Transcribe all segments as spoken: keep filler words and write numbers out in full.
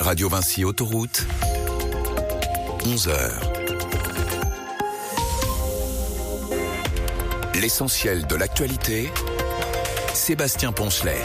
Radio Vinci Autoroute, onze heures. L'essentiel de l'actualité, Sébastien Poncelet.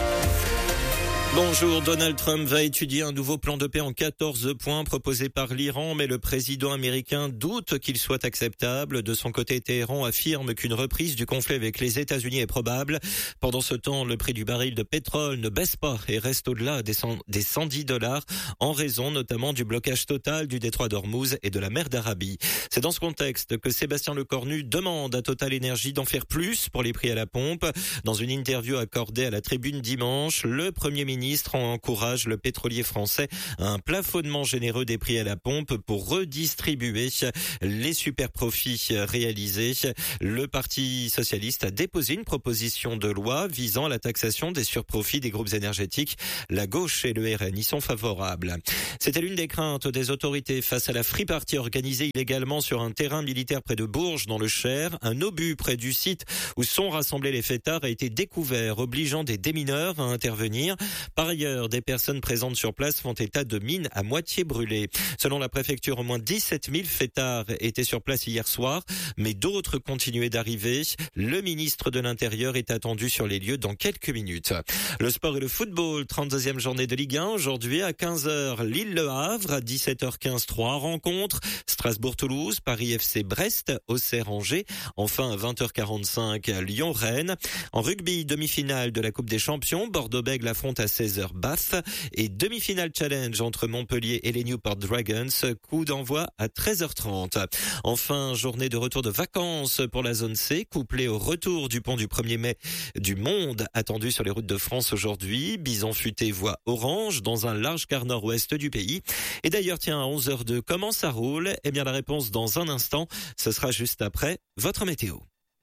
Bonjour, Donald Trump va étudier un nouveau plan de paix en quatorze points proposé par l'Iran, mais le président américain doute qu'il soit acceptable. De son côté, Téhéran affirme qu'une reprise du conflit avec les États-Unis est probable. Pendant ce temps, le prix du baril de pétrole ne baisse pas et reste au-delà des cent dix dollars en raison notamment du blocage total du détroit d'Ormuz et de la mer d'Arabie. C'est dans ce contexte que Sébastien Lecornu demande à Total Energy d'en faire plus pour les prix à la pompe. Dans une interview accordée à la Tribune dimanche, le Premier ministre ministre encourage le pétrolier français à un plafonnement généreux des prix à la pompe pour redistribuer les super profits réalisés. Le Parti socialiste a déposé une proposition de loi visant à la taxation des surprofits des groupes énergétiques. La gauche et le R N y sont favorables. C'était l'une des craintes des autorités face à la free party organisée illégalement sur un terrain militaire près de Bourges dans le Cher. Un obus près du site où sont rassemblés les fêtards a été découvert, obligeant des démineurs à intervenir. Par ailleurs, des personnes présentes sur place font état de mines à moitié brûlées. Selon la préfecture, au moins dix-sept mille fêtards étaient sur place hier soir, mais d'autres continuaient d'arriver. Le ministre de l'Intérieur est attendu sur les lieux dans quelques minutes. Le sport et le football, trente-deuxième journée de Ligue un. Aujourd'hui à quinze heures, Lille-Le Havre, à dix-sept heures quinze, trois rencontres. Strasbourg-Toulouse, Paris F C Brest, Auxerre-Angers. Enfin à vingt heures quarante-cinq, Lyon-Rennes. En rugby, demi-finale de la Coupe des Champions, Bordeaux-Bègles affronte à seize heures Bath et demi-finale challenge entre Montpellier et les Newport Dragons, coup d'envoi à treize heures trente. Enfin, journée de retour de vacances pour la zone C, couplée au retour du pont du premier mai du monde attendu sur les routes de France aujourd'hui. Bison futé voie orange dans un large quart nord-ouest du pays. Et d'ailleurs, tiens, à onze heures deux, comment ça roule? Eh bien, la réponse dans un instant, ce sera juste après votre météo.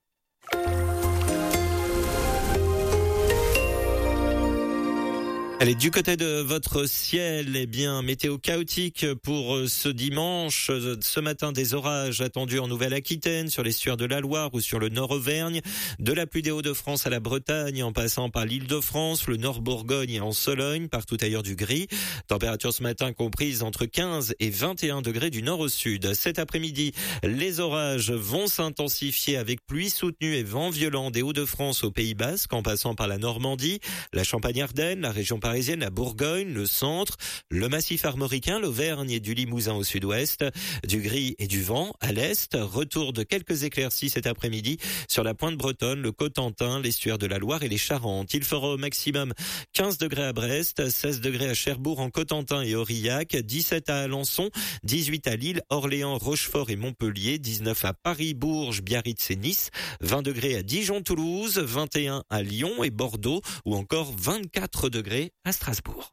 Allez, du côté de votre ciel, eh bien, météo chaotique pour ce dimanche. Ce matin, des orages attendus en Nouvelle-Aquitaine, sur l'estuaire de la Loire ou sur le Nord-Auvergne. De la pluie des Hauts-de-France à la Bretagne, en passant par l'Île-de-France, le Nord-Bourgogne et en Sologne, partout ailleurs du gris. Température ce matin comprise entre quinze et vingt et un degrés du nord au sud. Cet après-midi, les orages vont s'intensifier avec pluie soutenue et vent violent des Hauts-de-France au Pays Basque, en passant par la Normandie, la Champagne-Ardenne, la région parisienne, la Bourgogne, le centre, le massif armoricain, l'Auvergne et du Limousin au sud-ouest, du gris et du vent à l'est. Retour de quelques éclaircies cet après-midi sur la pointe bretonne, le Cotentin, l'estuaire de la Loire et les Charentes. Il fera au maximum quinze degrés à Brest, seize degrés à Cherbourg en Cotentin et Aurillac, dix-sept à Alençon, dix-huit à Lille, Orléans, Rochefort et Montpellier, dix-neuf à Paris, Bourges, Biarritz et Nice, vingt degrés à Dijon, Toulouse, vingt et un à Lyon et Bordeaux ou encore vingt-quatre degrés à Strasbourg.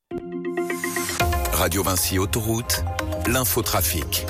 Radio Vinci Autoroute, l'infotrafic.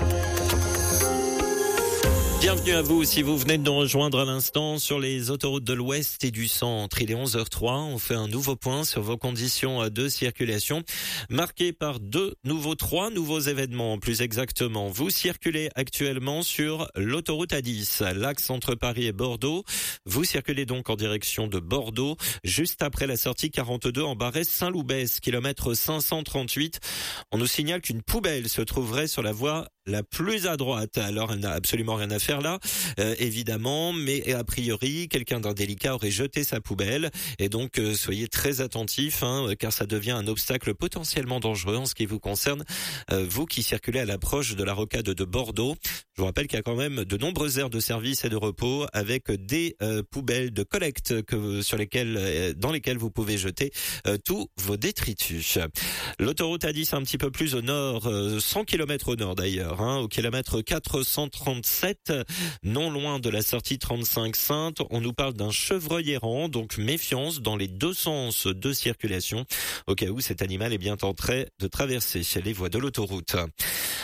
Bienvenue à vous si vous venez de nous rejoindre à l'instant sur les autoroutes de l'Ouest et du Centre. Il est onze heures trois, on fait un nouveau point sur vos conditions de circulation marquées par deux nouveaux, trois nouveaux événements plus exactement. Vous circulez actuellement sur l'autoroute A dix, l'axe entre Paris et Bordeaux. Vous circulez donc en direction de Bordeaux, juste après la sortie quarante-deux en Barès-Saint-Loubès, kilomètre cinq cent trente-huit. On nous signale qu'une poubelle se trouverait sur la voie la plus à droite. Alors elle n'a absolument rien à faire là, euh, évidemment, mais a priori, quelqu'un d'indélicat aurait jeté sa poubelle, et donc euh, soyez très attentifs, hein, car ça devient un obstacle potentiellement dangereux en ce qui vous concerne, euh, vous qui circulez à l'approche de la rocade de Bordeaux. Je vous rappelle qu'il y a quand même de nombreuses aires de service et de repos avec des euh, poubelles de collecte que, sur lesquelles, euh, dans lesquelles vous pouvez jeter euh, tous vos détritus. L'autoroute A dix un petit peu plus au nord, euh, cent kilomètres au nord d'ailleurs, hein, au kilomètre quatre cent trente-sept, non loin de la sortie trente-cinq Sainte. On nous parle d'un chevreuil errant, donc méfiance dans les deux sens de circulation, au cas où cet animal est bien tenté de traverser les voies de l'autoroute.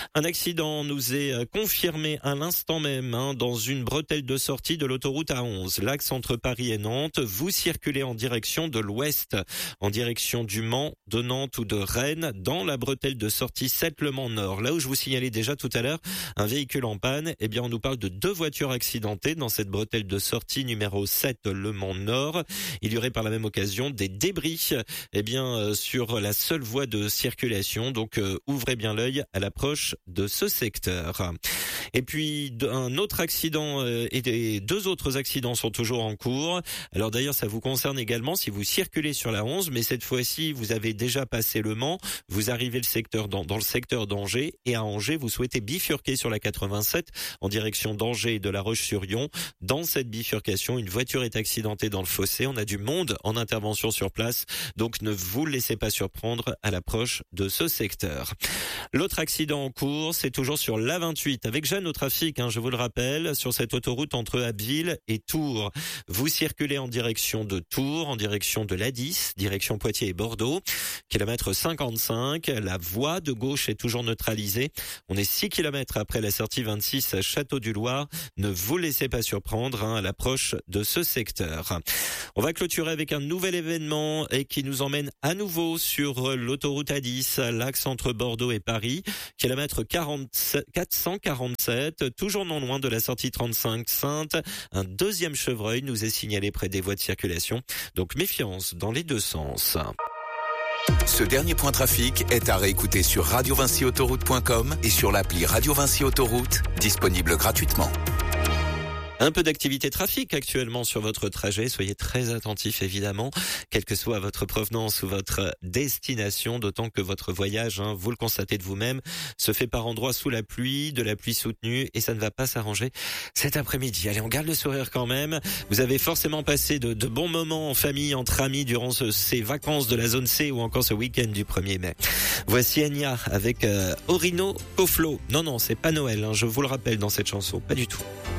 Un accident nous est confirmé à l'instant même hein, dans une bretelle de sortie de l'autoroute A onze, l'axe entre Paris et Nantes. Vous circulez en direction de l'ouest, en direction du Mans, de Nantes ou de Rennes, dans la bretelle de sortie sept Le Mans Nord. Là où je vous signalais déjà tout à l'heure un véhicule en panne, eh bien on nous parle de deux voitures accidentées dans cette bretelle de sortie numéro sept Le Mans Nord. Il y aurait par la même occasion des débris eh bien sur la seule voie de circulation. Donc euh, ouvrez bien l'œil à l'approche de ce secteur. Et puis un autre accident euh, et des deux autres accidents sont toujours en cours. Alors d'ailleurs ça vous concerne également si vous circulez sur la onze, mais cette fois-ci vous avez déjà passé Le Mans, vous arrivez le secteur dans, dans le secteur d'Angers, et à Angers vous souhaitez bifurquer sur la quatre-vingt-sept en direction d'Angers et de La Roche-sur-Yon. Dans cette bifurcation, une voiture est accidentée dans le fossé. On a du monde en intervention sur place, donc ne vous laissez pas surprendre à l'approche de ce secteur. L'autre accident en cours, c'est toujours sur l'A vingt-huit avec Jeanne au trafic, hein, je vous le rappelle, sur cette autoroute entre Abbeville et Tours. Vous circulez en direction de Tours, en direction de l'A dix, direction Poitiers et Bordeaux, kilomètre cinquante-cinq. La voie de gauche est toujours neutralisée. On est six kilomètres après la sortie vingt-six à Château-du-Loir. Ne vous laissez pas surprendre hein, à l'approche de ce secteur. On va clôturer avec un nouvel événement et qui nous emmène à nouveau sur l'autoroute A dix, l'axe entre Bordeaux et Paris, kilomètre quatre cent quarante-sept, toujours non loin de la sortie trente-cinq Sainte. Un deuxième chevreuil nous est signalé près des voies de circulation, donc méfiance dans les deux sens. Ce dernier point trafic est à réécouter sur radio vinci autoroute point com et sur l'appli Radio Vinci Autoroute, disponible gratuitement. Un peu d'activité trafic actuellement sur votre trajet. Soyez très attentifs évidemment, quelle que soit votre provenance ou votre destination, d'autant que votre voyage, hein, vous le constatez de vous-même, se fait par endroits sous la pluie, de la pluie soutenue, et ça ne va pas s'arranger cet après-midi. Allez, on garde le sourire quand même. Vous avez forcément passé de, de bons moments en famille, entre amis, durant ce, ces vacances de la zone C ou encore ce week-end du premier mai. Voici Enya avec euh, Orino Koflo. Non, non, c'est pas Noël, hein, je vous le rappelle dans cette chanson, pas du tout.